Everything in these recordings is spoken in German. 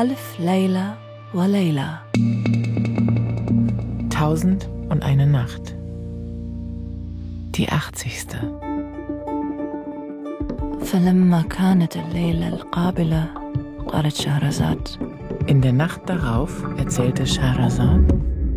ألف ليلة وليلة. 1001 Nacht. Die 80. فلما كانت الليلة القابلة قالت شهرزاد. In der Nacht darauf erzählte Scheherazade: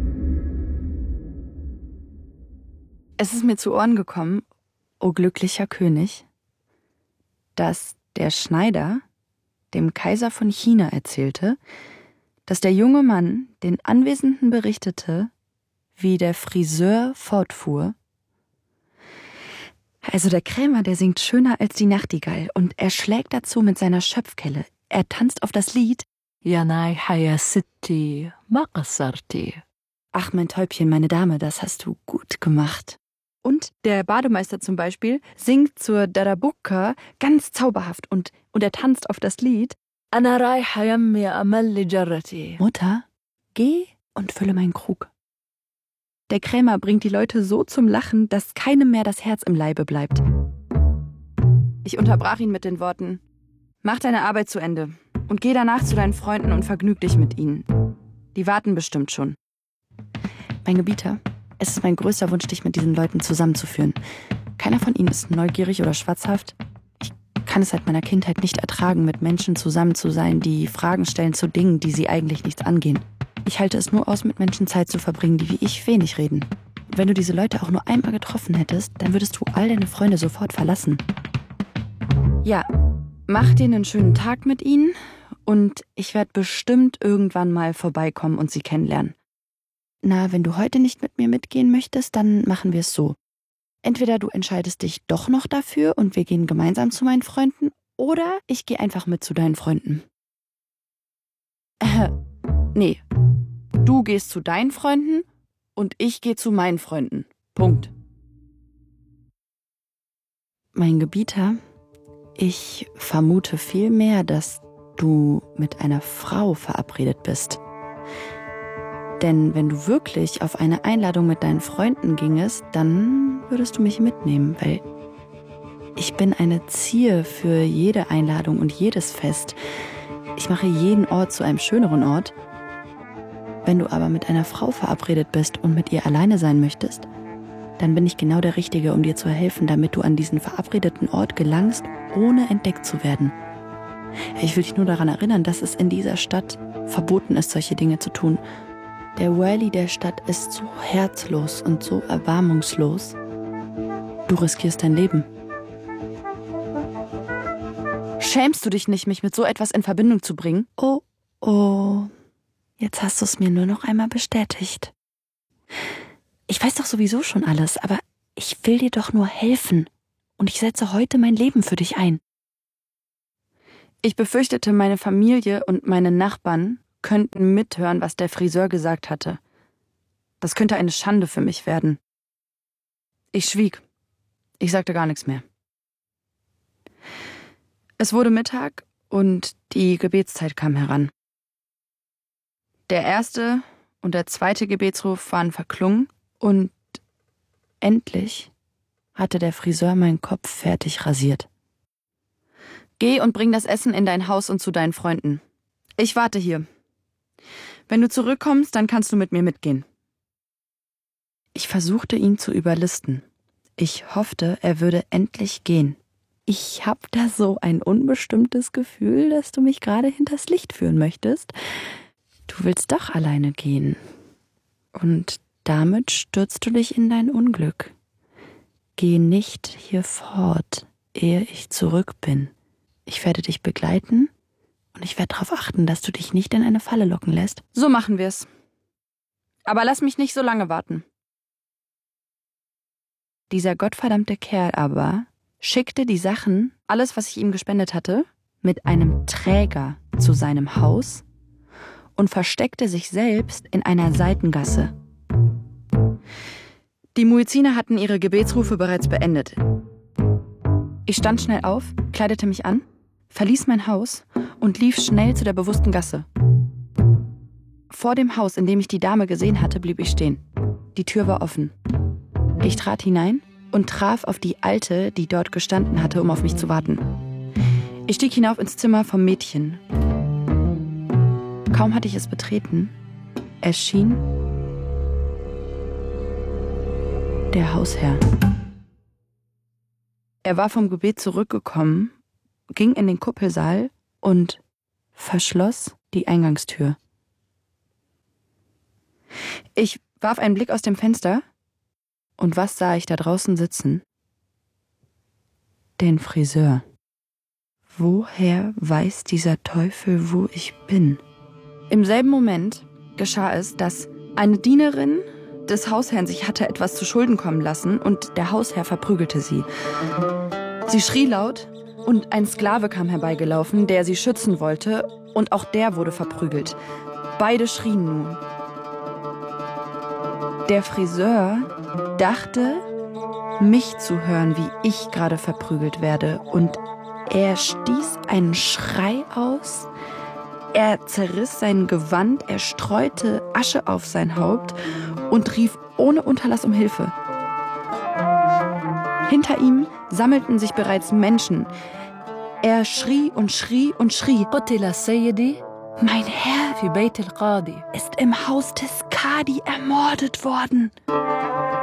Es ist mir zu Ohren gekommen, o glücklicher König, dass der Schneider dem Kaiser von China erzählte, dass der junge Mann den Anwesenden berichtete, wie der Friseur fortfuhr. Also der Krämer, der singt schöner als die Nachtigall und er schlägt dazu mit seiner Schöpfkelle. Er tanzt auf das Lied يا نايحة يا ستي ما قصرتي. Ach, mein Täubchen, meine Dame, das hast du gut gemacht. Und der Bademeister zum Beispiel singt zur Darabuka ganz zauberhaft und er tanzt auf das Lied أنا رايحة يمي أمل جرتي. Mutter, geh und fülle meinen Krug. Der Krämer bringt die Leute so zum Lachen, dass keinem mehr das Herz im Leibe bleibt. Ich unterbrach ihn mit den Worten: Mach deine Arbeit zu Ende und geh danach zu deinen Freunden und vergnüg dich mit ihnen. Die warten bestimmt schon. Mein Gebieter, es ist mein größter Wunsch, dich mit diesen Leuten zusammenzuführen. Keiner von ihnen ist neugierig oder schwatzhaft. Ich kann es seit meiner Kindheit nicht ertragen, mit Menschen zusammen zu sein, die Fragen stellen zu Dingen, die sie eigentlich nichts angehen. Ich halte es nur aus, mit Menschen Zeit zu verbringen, die wie ich wenig reden. Wenn du diese Leute auch nur einmal getroffen hättest, dann würdest du all deine Freunde sofort verlassen. Ja, mach dir einen schönen Tag mit ihnen und ich werde bestimmt irgendwann mal vorbeikommen und sie kennenlernen. Na, wenn du heute nicht mit mir mitgehen möchtest, dann machen wir es so. Entweder du entscheidest dich doch noch dafür und wir gehen gemeinsam zu meinen Freunden, oder ich gehe einfach mit zu deinen Freunden. Nee. Du gehst zu deinen Freunden und ich gehe zu meinen Freunden. Punkt. Mein Gebieter, ich vermute vielmehr, dass du mit einer Frau verabredet bist. Denn wenn du wirklich auf eine Einladung mit deinen Freunden gingest, dann würdest du mich mitnehmen, weil ich bin eine Zier für jede Einladung und jedes Fest. Ich mache jeden Ort zu einem schöneren Ort. Wenn du aber mit einer Frau verabredet bist und mit ihr alleine sein möchtest, dann bin ich genau der Richtige, um dir zu helfen, damit du an diesen verabredeten Ort gelangst, ohne entdeckt zu werden. Ich will dich nur daran erinnern, dass es in dieser Stadt verboten ist, solche Dinge zu tun. Der Wali der Stadt ist so herzlos und so erbarmungslos. Du riskierst dein Leben. Schämst du dich nicht, mich mit so etwas in Verbindung zu bringen? Oh. Jetzt hast du es mir nur noch einmal bestätigt. Ich weiß doch sowieso schon alles, aber ich will dir doch nur helfen. Und ich setze heute mein Leben für dich ein. Ich befürchtete, meine Familie und meine Nachbarn könnten mithören, was der Friseur gesagt hatte. Das könnte eine Schande für mich werden. Ich schwieg. Ich sagte gar nichts mehr. Es wurde Mittag und die Gebetszeit kam heran. Der erste und der zweite Gebetsruf waren verklungen und endlich hatte der Friseur meinen Kopf fertig rasiert. Geh und bring das Essen in dein Haus und zu deinen Freunden. Ich warte hier. Wenn du zurückkommst, dann kannst du mit mir mitgehen. Ich versuchte ihn zu überlisten. Ich hoffte, er würde endlich gehen. Ich hab da so ein unbestimmtes Gefühl, dass du mich gerade hinters Licht führen möchtest. Du willst doch alleine gehen. Und damit stürzt du dich in dein Unglück. Geh nicht hier fort, ehe ich zurück bin. Ich werde dich begleiten und ich werde darauf achten, dass du dich nicht in eine Falle locken lässt. So machen wir's. Aber lass mich nicht so lange warten. Dieser gottverdammte Kerl aber schickte die Sachen, alles, was ich ihm gespendet hatte, mit einem Träger zu seinem Haus und versteckte sich selbst in einer Seitengasse. Die Muezziner hatten ihre Gebetsrufe bereits beendet. Ich stand schnell auf, kleidete mich an, verließ mein Haus und lief schnell zu der bewussten Gasse. Vor dem Haus, in dem ich die Dame gesehen hatte, blieb ich stehen. Die Tür war offen. Ich trat hinein und traf auf die Alte, die dort gestanden hatte, um auf mich zu warten. Ich stieg hinauf ins Zimmer vom Mädchen. Kaum hatte ich es betreten, erschien der Hausherr. Er war vom Gebet zurückgekommen, ging in den Kuppelsaal und verschloss die Eingangstür. Ich warf einen Blick aus dem Fenster und was sah ich da draußen sitzen? Den Friseur. Woher weiß dieser Teufel, wo ich bin? Im selben Moment geschah es, dass eine Dienerin des Hausherrn sich hatte etwas zu Schulden kommen lassen und der Hausherr verprügelte sie. Sie schrie laut und ein Sklave kam herbeigelaufen, der sie schützen wollte, und auch der wurde verprügelt. Beide schrien nun. Der Friseur dachte, mich zu hören, wie ich gerade verprügelt werde, und er stieß einen Schrei aus. Er zerriss sein Gewand, er streute Asche auf sein Haupt und rief ohne Unterlass um Hilfe. Hinter ihm sammelten sich bereits Menschen. Er schrie und schrie und schrie. قتل سيدي Mein Herr في بيت القاضي. ist im Haus des Kadi ermordet worden.